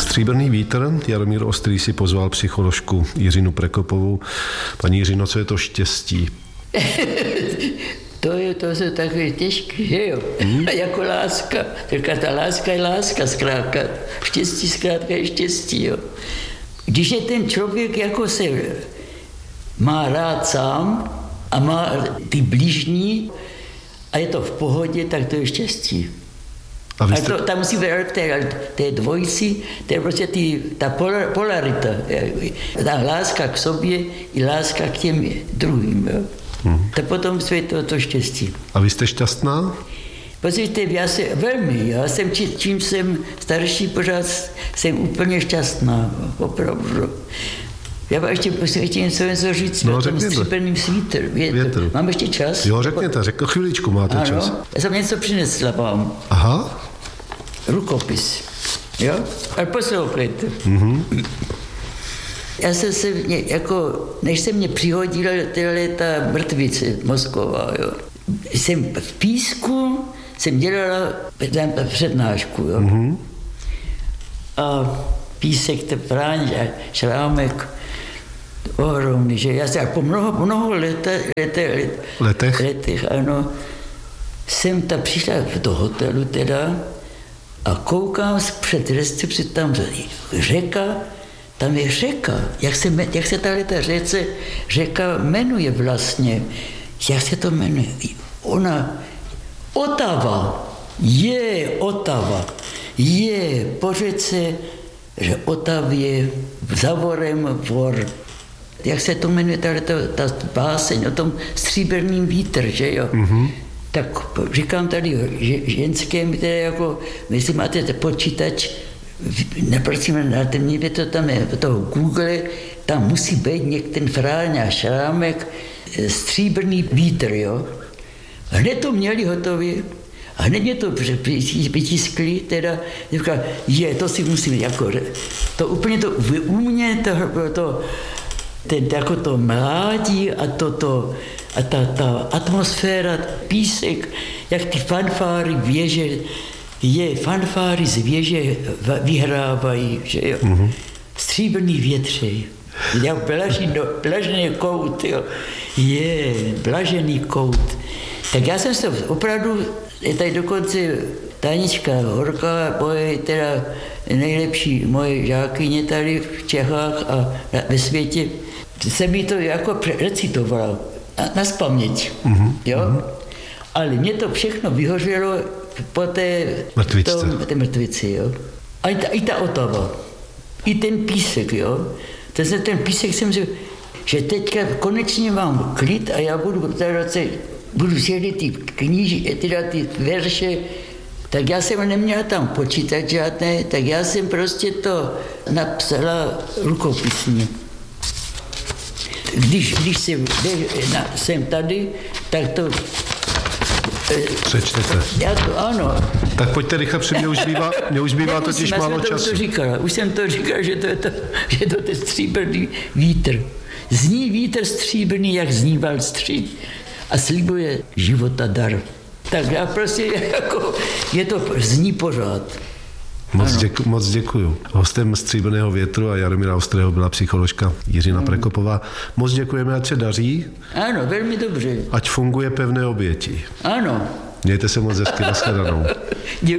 Stříbrný vítr. Jaromír Ostrý si pozval psycholožku Jiřinu Prekopovou. Paní Jiřino, co je to štěstí? To jsou takové těžké, že jo? Jako láska. Ta láska je láska zkrátka. Štěstí zkrátka je štěstí, jo. Když je ten člověk jako se má rád sám a má ty blížní a je to v pohodě, tak to je štěstí. A to, tam musí být v té dvojici, to je prostě ta polarita. Ta láska k sobě i láska k těm druhým. Jo. To potom je to štěstí. A vy jste šťastná? Pozvěte, já jsem čím jsem starší, pořád jsem úplně šťastná, opravdu. Já vám ještě něco říct o tom stříbrném větru. Mám ještě čas? Jo, řekněte, chviličku máte čas. Já jsem něco přinesla vám. Aha. Rukopis. Jo? A poslouchejte. Já jsem se, než se mě přihodila ta mrtvice mozková, jo. Jsem v Písku, jsem dělala přednášku, jo. A Písek, Tepráň a Šrámek, ohromný, že já jsem po mnoho letech, ano, jsem tam přišla do hotelu teda a koukám před recepci, tam řeka, tam je řeka, jak se tahle řeka jmenuje vlastně, jak se to jmenuje, Otava, je po řece, že Otavě Zavorem vor. Jak se to jmenuje ta báseň o tom stříbrným vítr, že jo? Tak říkám tady ženském, které jako, jestli máte počítač, neprosím, mějte to tam, toho Google, tam musí být některý Fráňa Šrámek, stříbrný vítr, jo. Hned to měli hotově, a hned mě to vytiskli, teda, říkal, to si musím, jako, to úplně to, u mě jako to mládí a ta atmosféra, písek, jak ty fanfáry věže, fanfáry z věže vyhrávají, že jo. Stříbrný větře, jak blažený kout, jo. Blažený kout. Tak já jsem se opravdu, je tady dokonce Tanička Horká, teda nejlepší moje žákyně tady v Čechách a ve světě, se mi to jako recitovala nazpaměť, jo? Ale mě to všechno vyhořelo po té mrtvici, jo? A i ta Otava, i ten písek, jo? Ten písek jsem řekl, že teďka konečně mám klid a já budu sjedit ty kníži, teda ty verše, tak já jsem neměla tam počítat žádné, tak já jsem prostě to napsala rukopisně. Když jsem tady, tak to přečtete. Ano. Tak pojďte rychle, mě už bývá totiž málo času. Už jsem to říkal, že to je stříbrný vítr. Zní vítr stříbrný, jak zníval střih a slibuje života dar. Tak já prostě zní pořád. Moc děkuju. Hostem Stříbrného větru a Jaromíra Ostrého byla psycholožka Jiřina Prekopová. Moc děkujeme, ať se daří. Ano, velmi dobře. Ať funguje pevné oběti. Ano. Mějte se moc hezky, nashledanou.